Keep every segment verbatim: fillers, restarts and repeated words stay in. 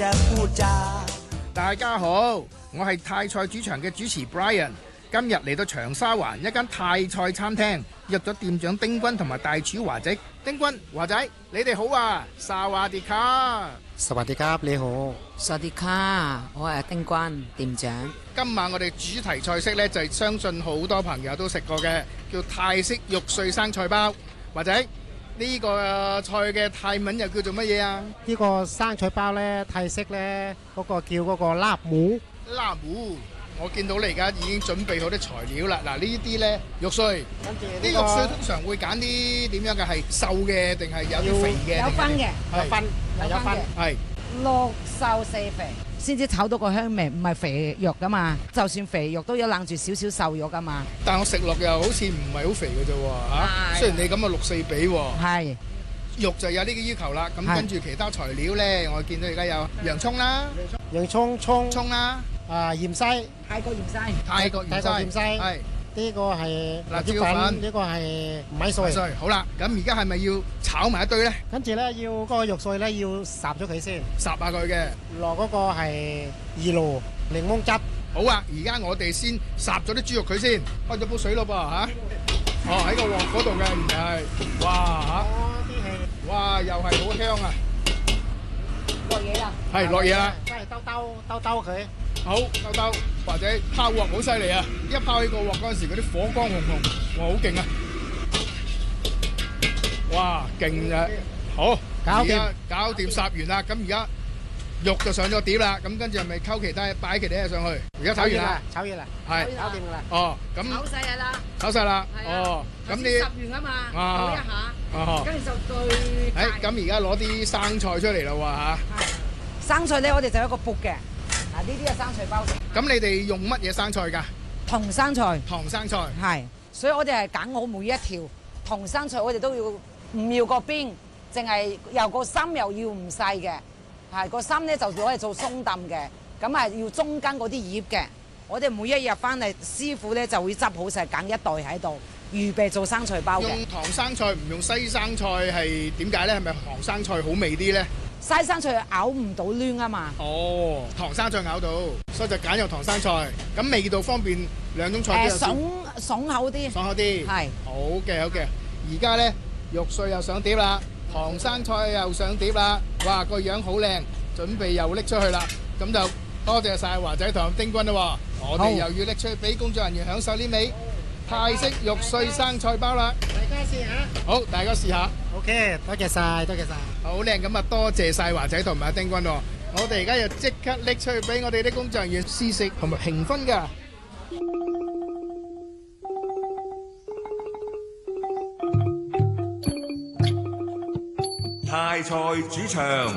着พูดจา。 大家好，我係泰菜主場嘅主持 Brian， 今日嚟到長沙灣一間泰菜餐廳，約咗店長丁君同埋大廚華仔。丁君、華仔，你哋好啊！薩瓦迪卡， 薩瓦迪卡，你好。 薩瓦迪卡，我係丁君店長。 今晚我哋主題菜式呢，就係、是、相信好多朋友都食過嘅，叫泰式肉碎生菜包。華仔，呢、這個菜嘅泰文又叫做乜嘢啊？ 呢個生菜包呢，泰式呢，嗰、那個叫嗰個臘母。 臘母，我見到你而家已經準備好啲材料啦。嗱，呢啲呢，肉碎， 跟住啲肉碎通常會揀啲點樣嘅？係瘦嘅定係有啲肥嘅？ 有分嘅， 有分，有分， 係六瘦四肥，先至炒到個香味，唔係肥肉噶嘛。就算肥肉都有冷住少少瘦肉噶嘛。 但我食落又好似唔係好肥嘅啫喎嚇。雖然你咁啊六四比喎。 係。 肉就有呢個要求啦。咁跟住其他材料咧，我見到而家有洋葱啦， 洋葱、葱、 葱啦， 啊芫茜， 泰國芫茜， 泰國芫茜，係呢個係辣椒粉， 呢個係米碎。 碎好啦，咁而家係咪要炒埋一堆咧？ 跟住咧要嗰個肉碎咧要烚咗佢先， 烚下佢嘅。 落嗰個係二爐檸檬汁。 好啊，而家我哋先烚咗啲豬肉佢先，開咗煲水咯噃嚇。哦，喺個鑊嗰度嘅，原來係，哇嚇！哇，又係好香啊！ 落嘢啦， 係落嘢啦， 即係兜兜兜兜佢。 好兜兜，或者拋鑊好犀利啊！一拋起個鑊嗰陣時，嗰啲火光紅紅，哇，好勁啊！哇，勁啊！好， 搞掂， 搞掂烚完啦，咁而家肉就上咗碟啦，咁跟住係咪溝其他擺其他嘢上去？而家炒完啦， 炒完啦， 係搞掂㗎啦。 哦，咁炒晒嘢啦， 炒晒啦，哦，咁你烚完啊嘛，倒一下， 哦， 跟住就對。 誒，咁而家攞啲生菜出嚟啦喎嚇。 生菜咧，我哋就有一個卜嘅。嗱，呢啲係生菜包。 咁你哋用乜嘢生菜㗎？ 唐生菜。 唐生菜。係。 所以我哋係揀好每一條唐生菜，我哋都要唔要個邊，淨係由個心又要唔細嘅，係個心咧就攞嚟做鬆燉嘅，咁係要中間嗰啲葉嘅。我哋每一日翻嚟，師傅咧就會執好晒，揀一袋喺度，預備做生菜包嘅。 用唐生菜唔用西生菜係點解咧？係咪唐生菜好味啲咧？ 西生菜咬唔到攣啊嘛。 哦，唐生菜咬到，所以就揀用唐生菜。咁味道方面兩種菜都有。誒， 爽爽口啲。 爽口啲。係。好嘅，好嘅。而家咧肉碎又上碟啦，唐生菜又上碟啦。哇，個樣好靚，準備又拎出去啦。咁就多謝曬華仔同丁君啦。我哋又要拎出去俾工作人員享受呢味泰式肉碎生菜包啦。 大家試下。 好，大家試下。 OK，多謝曬，多謝曬。 好靚，咁啊多謝曬華仔同埋丁君喎。我哋而家又即刻拎出去俾我哋啲工作人員試食同埋評分㗎。 泰菜主場。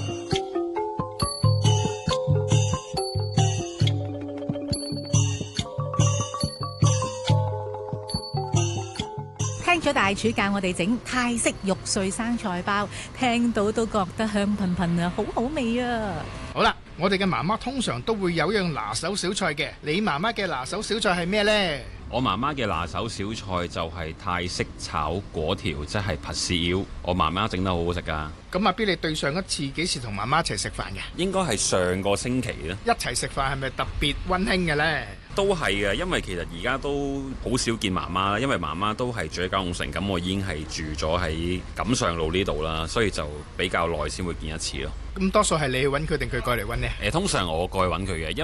聽咗大廚教我哋整泰式肉碎生菜包，聽到都覺得香噴噴啊，好好味啊！ 好啦，我哋嘅媽媽通常都會有一樣拿手小菜嘅，你媽媽嘅拿手小菜係咩呢？ 我媽媽嘅拿手小菜就係泰式炒粿條，即係拔絲腰。我媽媽整得好好食㗎。 咁阿 B，你對上一次幾時同媽媽一齊食飯嘅？ 應該係上個星期啦。一齊食飯係咪特別溫馨嘅呢？ 都係嘅，因為其實而家都好少見媽媽啦，因為媽媽都係住喺九龍城，咁我已經係住咗喺錦上路呢度啦，所以就比較耐先會見一次咯。 咁多數係你去揾佢定佢過嚟揾你？ 誒，通常我過去揾佢嘅。